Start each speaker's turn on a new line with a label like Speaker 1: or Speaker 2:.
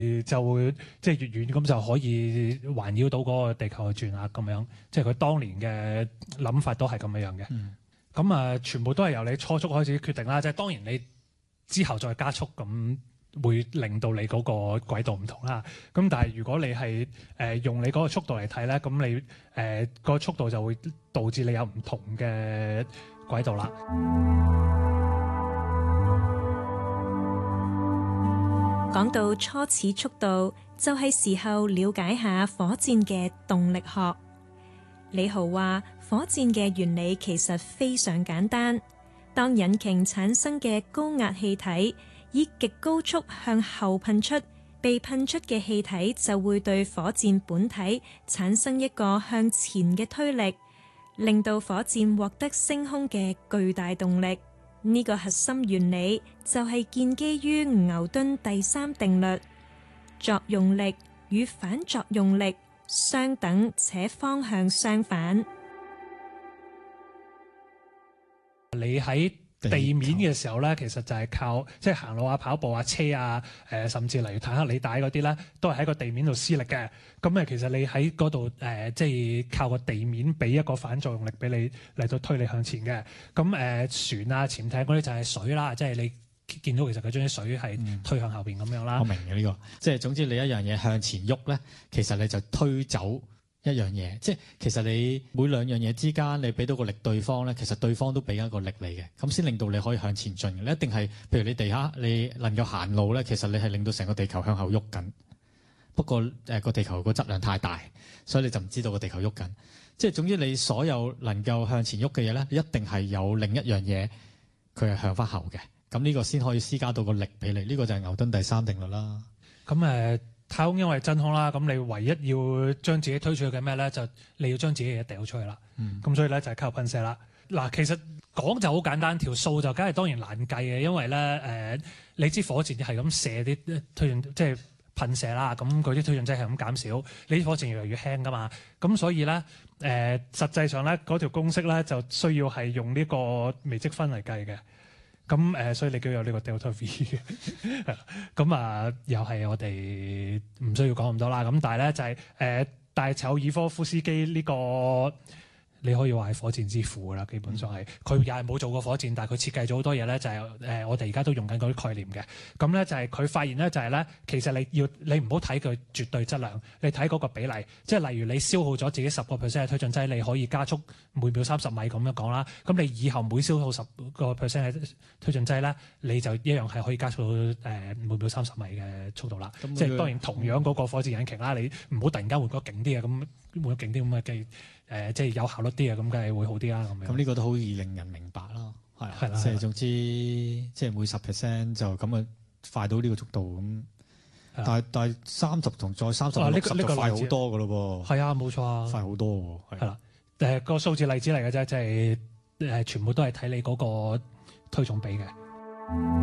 Speaker 1: 就會即係越遠咁就可以環繞到嗰個地球去轉啊咁樣，即係佢當年嘅諗法都係咁樣嘅。咁全部都係由你初速開始決定啦，即係當然你之後再加速咁會令到你嗰個軌道唔同啦。咁但係如果你係用你嗰個速度嚟睇咧，咁你個速度就會導致你有唔同嘅軌道啦。
Speaker 2: 講到初始速度，就係時候了解下火箭嘅動力學。李豪話：火箭嘅原理其實非常簡單，當引擎產生嘅高壓氣體以極高速向後噴出，被噴出嘅氣體就會對火箭本體產生一個向前嘅推力，令到火箭獲得升空嘅巨大動力。呢個核心原理就係建基於牛頓第三定律，作用力與反作用力相等且方向相反。
Speaker 1: 你喺地面嘅時候咧，其實就係靠即係行路啊、跑步啊、車啊，甚至例如坦克履帶嗰啲咧，都係喺個地面度施力嘅。咁其實你喺嗰度即係靠個地面俾一個反作用力俾你嚟到推你向前嘅。咁船啊、潛艇嗰啲就係水啦，即係你見到其實佢將啲水係推向後邊咁樣啦。
Speaker 3: 我明嘅呢個，即係總之你一樣嘢向前喐咧，其實你就推走一樣嘢，即係其實你每兩樣嘢之間，你俾到個力對方咧，其實對方都俾緊一個力你嘅，咁先令到你可以向前進嘅。你一定係，譬如你地下你能夠行路咧，其實你係令到成個地球向後喐緊。不過個地球個質量太大，所以你就唔知道個地球喐緊。即係總之你所有能夠向前喐嘅嘢咧，一定係有另一樣嘢佢係向翻後嘅。咁呢個先可以施加到個力俾你。呢個就係牛頓第三定律啦。
Speaker 1: 咁太空因為真空啦，咁你唯一要將自己推出去嘅咩咧？就你要將自己嘅嘢掉出去啦。咁所以咧就係靠噴射啦。嗱，其實講就好簡單，條數就梗係當然難計嘅，因為咧你知火箭係咁射啲推進，即係噴射啦。咁佢啲推進劑係咁減少，你啲火箭越嚟越輕噶嘛。咁所以咧實際上咧嗰條公式咧就需要係用呢個微積分嚟計嘅。咁所以你叫有呢個 delta V 咁又係我哋唔需要講咁多啦。咁但係咧就係但係柴可爾科夫斯基呢個你可以話係火箭之父啦，基本上係佢又係冇做過火箭，但係佢設計咗好多嘢咧，就係我哋而家都用緊嗰啲概念嘅。咁咧就係佢發現咧就係咧，其實你唔好睇佢絕對質量，你睇嗰個比例，即係例如你消耗咗自己10%嘅推進劑，你可以加速每秒30米咁樣講啦。咁你以後每消耗10%嘅推進劑咧，你就一樣係可以加速到每秒30米嘅速度啦。即係當然同樣嗰個火箭引擎啦，你唔好突然間換個勁啲嘅，咁換個勁啲咁嘅即係有效率啲嘅，咁梗係會好啲啦。咁
Speaker 3: 呢個都好易令人明白啦，係啦，
Speaker 1: 即
Speaker 3: 係總之即係每10%就咁啊快到呢個速度咁。但係30同再30同60就快好多噶咯噃。
Speaker 1: 係啊，冇錯啊，
Speaker 3: 快好多喎。
Speaker 1: 係啦，個數字例子嚟嘅啫，即係全部都係睇你嗰個推重比嘅。